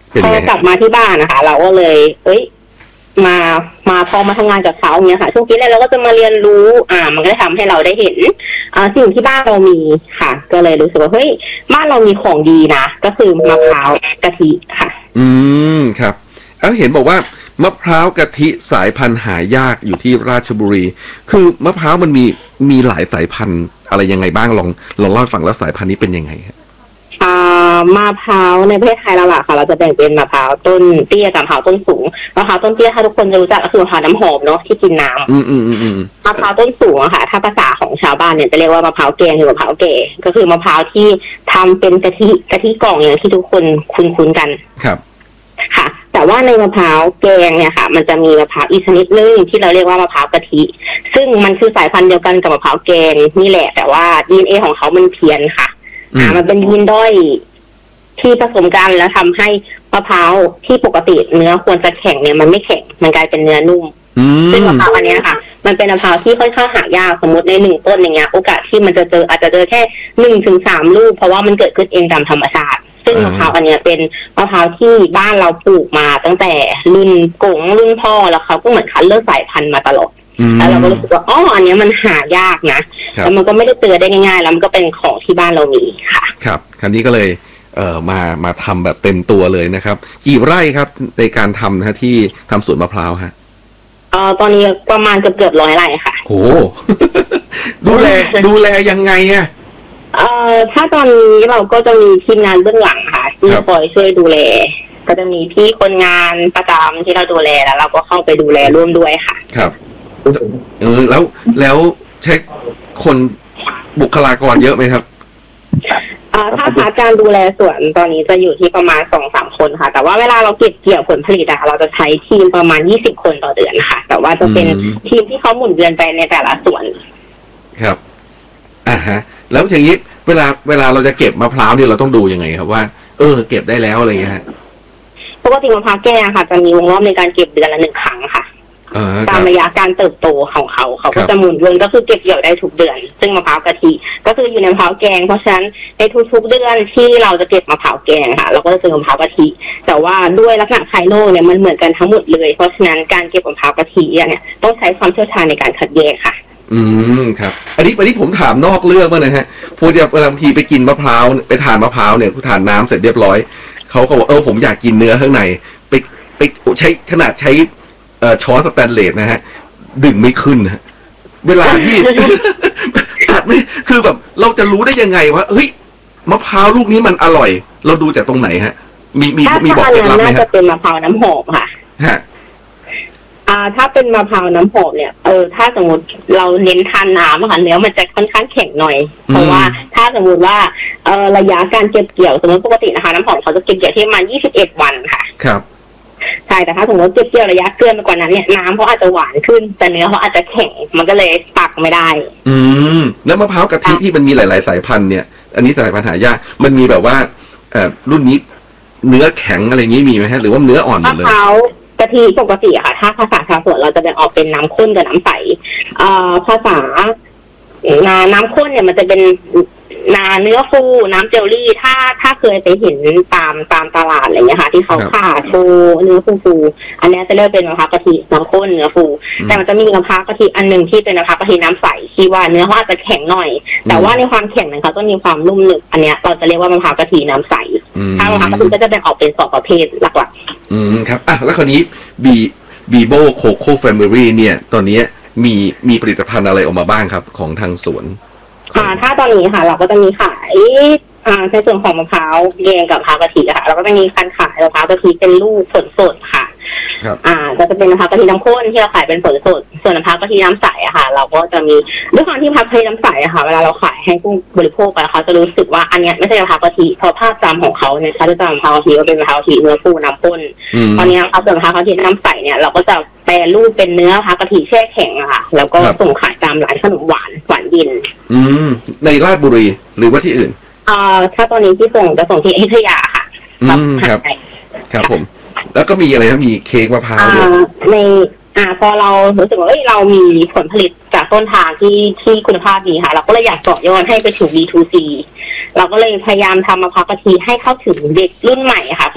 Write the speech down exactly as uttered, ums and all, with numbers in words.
พอกลับมาที่บ้านนะคะเราก็เลยเอ้ยมามาพอมาทำงานกับเขาเนี้ยค่ะช่วงที่แรกเราก็จะมาเรียนรู้อ่ามันก็ทำให้เราได้เห็นอ่าสิ่งที่บ้านเรามีค่ะก็เลยรู้สึกว่าเฮ้ยบ้านเรามีของดีนะก็คือมะพร้าวกะทิค่ะอืมครับแล้วเห็นบอกว่ามะพร้าวกะทิสายพันธุ์หายากอยู่ที่ราชบุรีคือมะพร้าวมันมีมีหลายสายพันธุ์อะไรยังไงบ้างลองลองเล่าให้ฟังแล้วสายพันธุ์นี้เป็นยังไงครับอ่ามะพร้าวในประเทศไทยเราล่ะค่ะเราจะแบ่งเป็นมะพร้าวต้นเตี้ยกับมะพร้าวต้นสูงมะพร้าวต้นเตี้ยถ้าทุกคนจะรู้จักก็คือมะพร้าวน้ำหอมเนาะที่กินน้ำอืมอืมอืมอืมมะพร้าวต้นสูงอะค่ะถ้าภาษาของชาวบ้านเนี่ยจะเรียกว่ามะพร้าวแกงหรือมะพร้าวแก่ก็คือมะพร้าวที่ทำเป็นกะทิกะทิกล่องอย่างที่ทุกคนคุ้นๆกันครับค่ะแต่ว่าในมะพร้าวแกงเนี่ยค่ะมันจะมีมะพร้าวอีกชนิดนึงที่เราเรียกว่ามะพร้าวกะทิซึ่งมันคือสายพันธุ์เดียวกันกับมะพร้าวแกงนี่แหละแต่ว่า ดี เอ็น เอ ของเขามันเพี้ยนค่ะอ่ามันเป็นยีนด้อยที่ผสมกันแล้วทำให้มะพร้าวที่ปกติเนื้อควรจะแข็งเนี่ยมันไม่แข็งมันกลายเป็นเนื้อนุ่มซึ่งมะพร้าวอันนี้ค่ะมันเป็นมะพร้าวที่ค่อนข้างหายากสมมติในหนึ่งต้นอย่างเงี้ยโอกาสที่มันจะเจออาจจะเจอแค่หนึ่งถึงสามลูกเพราะว่ามันเกิดขึ้นเองตามธรรมชาติซึ่งมะพร้าวอันนี้เป็นมะพร้าวที่บ้านเราปลูกมาตั้งแต่รุ่นกงรุ่นพ่อแล้วเขาก็เหมือนคัดเลือกสายพันธุ์มาตลอดแล้วเราก็รู้สึกว่าอ๋ออันนี้มันหายากนะแล้วมันก็ไม่ได้เจอได้ง่ายๆแล้วมันก็เป็นของที่บ้านเรามีค่ะครับคราวนี้ก็เลยเอ่อมามาทำแบบเต็มตัวเลยนะครับกี่ไร่ครับในการทำนะที่ทำสวนมะพร้าวฮะเอ่อตอนนี้ประมาณเกือบเกือบร้อยไร่ค่ะโห ดูแลดูแลยังไงอะเอ่อถ้าตอนนี้เราก็จะมีทีมงานเบื้องหลังค่ะที่คอยช่วยดูแลก็จะมีพี่คนงานประจำที่เราดูแลแล้วเราก็เข้าไปดูแลร่วมด้วยค่ะครับเออแล้วแล้วใช้คนบุคลากรเยอะไหมครับอ่าถ้าพาร์ทการดูแลสวนตอนนี้จะอยู่ที่ประมาณสองสามคนค่ะแต่ว่าเวลาเราเก็บเกี่ยวผลผลิตอะเราจะใช้ทีมประมาณยี่สิบคนต่อเดือนค่ะแต่ว่าจะเป็นทีมที่เขาหมุนเวียนไปในแต่ละส่วนครับอ่าฮะแล้วอย่างนี้เวลาเวลาเราจะเก็บมะพร้าวเนี่ยเราต้องดูยังไงครับว่าเออเก็บได้แล้วอะไรเงี้ยฮะปกติมะพร้าวแก่ค่ะจะมีวงรอบในการเก็บเดือนละหนึ่งครั้งค่ะตามระยะการเติบโตของเขาเขาก็จะหมุนเวียนก็คือเก็บเกี่ยวได้ทุกเดือนซึ่งมะพร้าวกะทิก็คืออยู่ในมะพร้าวแกงเพราะฉะนั้นในทุกๆเดือนที่เราจะเก็บมะพร้าวแกงค่ะเราก็จะเจอมะพร้าวกะทิแต่ว่าด้วยลักษณะภายนอกเนี่ยมันเหมือนกันทั้งหมดเลยเพราะฉะนั้นการเก็บมะพร้าวกะทิเนี่ยต้องใช้ความเชี่ยวชาญในการคัดแยกค่ะอืมครับอันนี้อันนี้ผมถามนอกเรื่องมานะฮะพอจะบางทีไปกินมะพร้าวไปทานมะพร้าวเนี่ยทานน้ำเสร็จเรียบร้อยเขาก็บอกเออผมอยากกินเนื้อข้างในไปไปใช้ขนาดใช้เอ่อช้อนสแตนเลสนะฮะดึงไม่ขึ้นฮะเวลาที่ตัดไม่คือแบบเราจะรู้ได้ยังไงว่าเฮ้ยมะพร้าวลูกนี้มันอร่อยเราดูจากตรงไหนฮะมีมีมีบอกเคล็ดลับไหมฮะจะเป็นมะพร้าวน้ำหอมค่ะฮะอ่าถ้าเป็นมะพร้าวน้ำหอมเนี่ยเออถ้าสมมติเราเน้นทานน้ำค่ะเนื้อมันจะค่อนข้างแข็งหน่อยเพราะว่าถ้าสมมติว่าเออระยะการเก็บเกี่ยวสมมติปกตินะคะน้ำหอมเขาจะเก็บเกี่ยวที่ประมาณยี่สิบเอ็ดวันค่ะครับใช่แต่ถ้าสมมติเก็บเกี่ยวระยะเกินไปกว่านั้นเนี่ยน้ำเขาอาจจะหวานขึ้นแต่เนื้อเขาอาจจะแข็งมันก็เลยตักไม่ได้อืมแล้วมะพร้าวกะทิที่มันมีหลายๆสายพันธุ์เนี่ยอันนี้สายพันธุ์หายากมันมีแบบว่าเอ่อรุ่นนี้เนื้อแข็งอะไรอย่างนี้มีไหมฮะหรือว่าเนื้ออ่อนหมดเลยมะพร้าวกะทิปกติอะค่ะถ้าภาษาชาวสวนเราจะแบ่งออกเป็นน้ำข้นกับน้ำใสเอ่อภาษาน้ำข้นเนี่ยมันจะเป็นนาเนื้อฟูน้ำเจลลี่ถ้าถ้าเคยไปเห็นตามตามตลาดอะไรเงี้ยค่ะที่เขาข่าโชว์เนื้อฟูฟูอันนี้จะเรียกเป็นมะพร้าวกะทิน้ำข้นเนื้อฟูแต่มันจะมีมะพร้าวกะทิอันหนึ่งที่เป็นมะพร้าวกะทิน้ำใสที่ว่าเนื้อเขาอาจจะแข็งหน่อยแต่ว่าในความแข็งนั้นเขาต้องมีความนุ่มหนึบอันนี้เราจะเรียกว่ามะพร้าวกะทิน้ำใสถ้ามะพร้าวกะทิก็จะแบ่งออกเป็นสองประเภทหลักๆอืมครับอ่ะแล้วคราวนี้บีบีโบโคโค่แฟมิลี่เนี่ยตอนนี้มีมีผลิตภัณฑ์อะไรออกมาบ้างครับของทางสวนค่ะถ้าตอนนี้ค่ะเราก็จะมีขายอ่าในส่วนของมะพร้าวแยงกับมะพร้าวกะทิค่ะเราก็จะมีการขายมะพร้าวกะทิเป็นลูกผลสดค่ะอ่าก็จะเป็นมะพร้าวกะทิน้ำข้นที่เราขายเป็นผลสดส่วนมะพร้าวกะทิน้ำใสอะค่ะเราก็จะมีด้วยความที่มะพร้าวกะทิน้ำใสอะค่ะเวลาเราขายให้ผู้บริโภคไปเขาจะรู้สึกว่าอันนี้ไม่ใช่มะพร้าวกะทิเพราะภาพจำของเขาเนี่ยเขาจะจำมะพร้าวกะทิว่าเป็นมะพร้าวกะทิเนื้อฟูน้ำข้นตอนนี้เอาส่วนมะพร้าวกะทิน้ำใสเนี่ยเราก็จะแปรรูปเป็นเนื้อมะพร้าวกะทิแช่แข็งอะค่ะแล้วก็ส่งขายตามร้านขนมหวานหวานเย็นอืมในราชบุรีหรือว่าที่อื่นอ่าถ้าตอนนี้ที่ส่งจะส่งที่อยุธยาค่ะอืมครับครับผมแล้วก็มีอะไรนะมีเค้กมะพร้าวด้วยในอ่าพอเรารู้สึกว่าเอ้ยเรามีผลผลิตจากต้นทางที่ที่คุณภาพดีค่ะเราก็เลยอยากต่อยอดให้ไปถึง บี ทู ซี เราก็เลยพยายามทำมะพร้าวกะทิให้เข้าถึงเด็กรุ่นใหม่ค่ะ